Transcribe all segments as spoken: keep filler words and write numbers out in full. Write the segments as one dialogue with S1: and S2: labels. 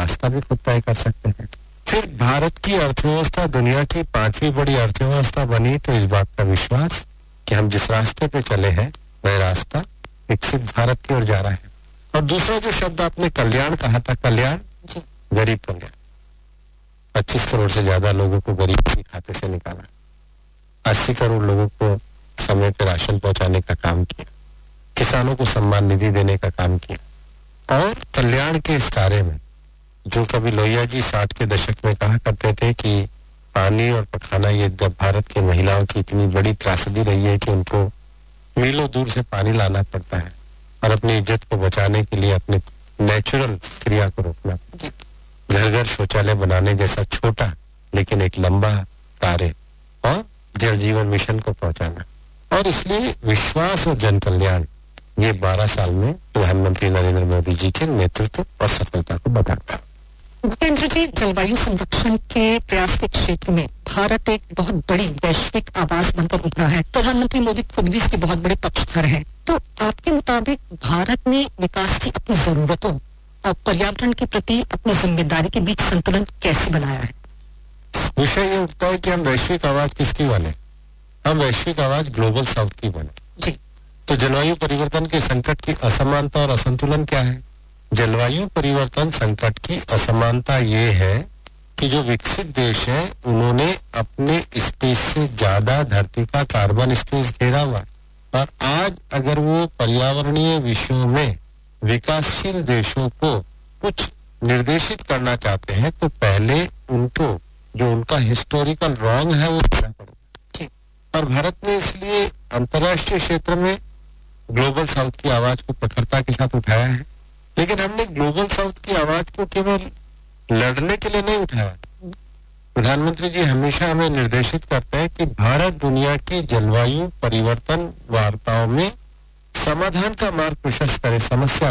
S1: रास्ता भी खुद तय कर सकते हैं। फिर भारत की अर्थव्यवस्था दुनिया की पांचवी बड़ी अर्थव्यवस्था बनी तो इस बात का विश्वास कि हम जिस रास्ते पे चले हैं वह रास्ता विकसित भारत की ओर जा रहा है। और दूसरा जो शब्द आपने कल्याण कहा था, कल्याण, गरीब कल्याण। पच्चीस करोड़ से ज्यादा लोगों को गरीब के खाते से निकाला, अस्सी करोड़ लोगों को समय पे राशन पहुंचाने का काम किया, किसानों को सम्मान निधि देने का काम किया। और कल्याण के इस कार्य में जो कभी लोहिया जी साठ के दशक में कहा करते थे कि पानी और पखाना ये जब भारत की महिलाओं की इतनी बड़ी त्रासदी रही है कि उनको मीलों दूर से पानी लाना पड़ता है और अपनी इज्जत को बचाने के लिए अपने नेचुरल क्रिया को रोकना, घर घर शौचालय बनाने जैसा छोटा लेकिन एक लंबा कार्य और जल जीवन मिशन को पहुंचाना। और इसलिए विश्वास और जन कल्याण ये बारह साल में प्रधानमंत्री नरेंद्र मोदी जी के नेतृत्व और सफलता को बताता।
S2: भूपेंद्र जी, जलवायु संरक्षण के प्रयास के क्षेत्र में भारत एक बहुत बड़ी वैश्विक आवाज बनकर उभरा है। प्रधानमंत्री मोदी खुद भी इसके बहुत बड़े पक्षधर हैं। तो आपके मुताबिक भारत ने विकास की अपनी जरूरतों और पर्यावरण के प्रति अपनी जिम्मेदारी के बीच संतुलन कैसे बनाया है?
S1: विषय ये उठता है कि हम वैश्विक आवाज किसकी बने? हम वैश्विक आवाज ग्लोबल साउथ की बने।
S2: जी।
S1: तो जलवायु परिवर्तन के संकट की असमानता और असंतुलन क्या है? जलवायु परिवर्तन संकट की असमानता ये है कि जो विकसित देश है उन्होंने अपने स्पेस से ज्यादा धरती का कार्बन स्पेस घेरा हुआ, और आज अगर वो पर्यावरणीय विषयों में विकासशील देशों को कुछ निर्देशित करना चाहते हैं तो पहले उनको जो उनका हिस्टोरिकल रॉन्ग है वो करना पड़ेगा। और भारत ने इसलिए अंतर्राष्ट्रीय क्षेत्र में ग्लोबल साउथ की आवाज को प्रखरता के साथ उठाया है। लेकिन हमने ग्लोबल साउथ की आवाज को केवल लड़ने के लिए नहीं उठाया। प्रधानमंत्री जी हमेशा हमें निर्देशित करते हैं कि भारत दुनिया की जलवायु परिवर्तन वार्ताओं में समाधान का मार्ग प्रशस्त करे, समस्या।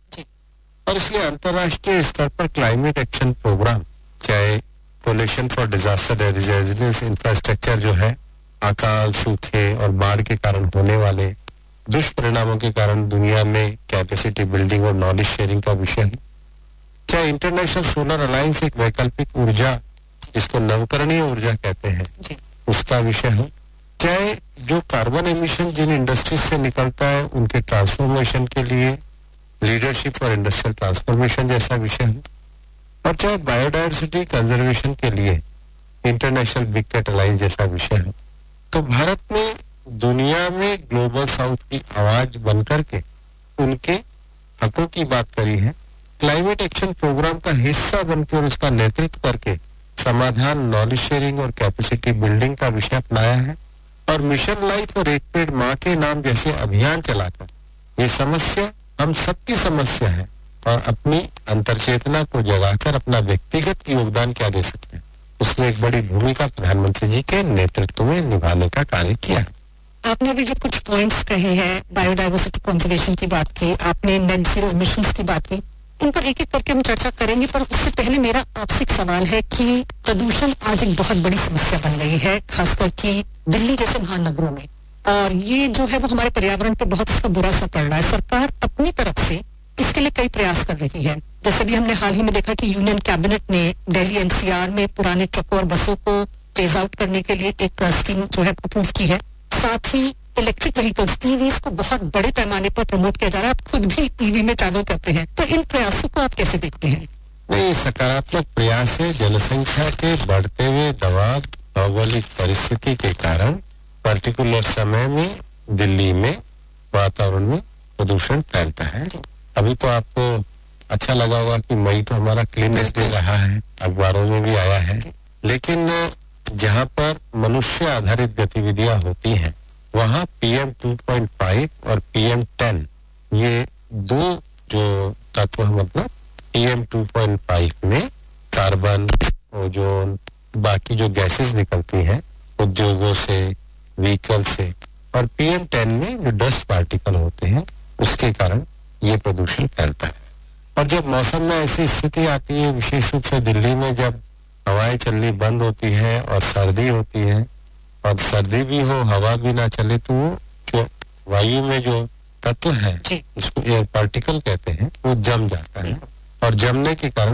S1: और इसलिए अंतर्राष्ट्रीय स्तर पर क्लाइमेट एक्शन प्रोग्राम, चाहे collision for disaster resilience infrastructure जो है, अकाल, सूखे और बाढ़ के कारण होने वाले दुष्परिणामों के कारण दुनिया में कैपेसिटी बिल्डिंग और नॉलेज शेयरिंग का विषय है, क्या इंटरनेशनल सोलर अलायंस एक वैकल्पिक ऊर्जा जिसको नवकरणीय ऊर्जा कहते हैं उसका विषय हो, चाहे जो कार्बन एमिशन जिन इंडस्ट्रीज से निकलता है उनके ट्रांसफॉर्मेशन के लिए लीडरशिप और इंडस्ट्रियल ट्रांसफॉर्मेशन जैसा विषय हो, और चाहे बायोडायवर्सिटी कंजर्वेशन के लिए इंटरनेशनल बिग कैट अलायंस जैसा विषय हो। तो भारत ने दुनिया में ग्लोबल साउथ की आवाज बनकर के उनके हकों की बात करी है। क्लाइमेट एक्शन प्रोग्राम का हिस्सा बनकर उसका नेतृत्व करके समाधान, नॉलेज शेयरिंग और कैपेसिटी बिल्डिंग का विषय अपनाया है। और मिशन लाइफ और एक पेड़ माँ के नाम जैसे अभियान चलाकर ये समस्या हम सबकी समस्या है, और अपनी अंतर्चेतना को जगाकर अपना व्यक्तिगत योगदान क्या दे सकते हैं उसमें एक बड़ी भूमिका प्रधानमंत्री जी के नेतृत्व में निभाने का कार्य किया है।
S2: आपने अभी जो कुछ पॉइंट्स कहे हैं, बायोडायवर्सिटी कंजर्वेशन की बात की, आपने नेट जीरो एमिशंस की बात की, इन पर एक एक करके हम चर्चा करेंगे। पर उससे पहले मेरा आपसे एक सवाल है कि प्रदूषण आज एक बहुत बड़ी समस्या बन गई है, खासकर कि दिल्ली जैसे महानगरों में, और ये जो है वो हमारे पर्यावरण पे बहुत इसका बुरा असर पड़ रहा है। सरकार अपनी तरफ से इसके लिए कई प्रयास कर रही है। जैसे भी हमने हाल ही में देखा कि यूनियन कैबिनेट ने दिल्ली एनसीआर में पुराने ट्रकों और बसों को फेज आउट करने के लिए एक स्कीम जो है अप्रूव की है। साथ ही इलेक्ट्रिक व्हीकल्स, ईवीज को बहुत बड़े पैमाने पर प्रमोट किया जा रहा है। आप खुद भी ईवी में ट्रैवल करते हैं, तो इन प्रयासों को आप कैसे देखते हैं?
S1: नहीं, सकारात्मक प्रयास है। जनसंख्या के बढ़ते हुए दबाव, भौगोलिक परिस्थिति के कारण पर्टिकुलर समय में दिल्ली में वातावरण में प्रदूषण फैलता है। अभी तो आपको अच्छा लगा होगा कि मई तो हमारा क्लीनेस डे रहा है, अखबारों में भी आया है। लेकिन जहाँ पर मनुष्य आधारित गतिविधियां होती हैं वहाँ पीएम टू पॉइंट फाइव और पीएम टेन ये दो जो तत्व मतलब पीएम टू पॉइंट फाइव में कार्बन, ओजोन, बाकी जो गैसेस निकलती हैं उद्योगों से, व्हीकल से, और पीएम टेन में जो डस्ट पार्टिकल होते हैं उसके कारण ये प्रदूषण फैलता है। और जब मौसम में ऐसी स्थिति आती है, विशेष रूप से दिल्ली में जब हवाएं चलनी बंद होती है और सर्दी होती है, और सर्दी भी हो हवा भी ना चले, तो वो जो वायु में जो तत्व है जिसको एयर पार्टिकल कहते हैं वो जम जाता है, और जमने के कारण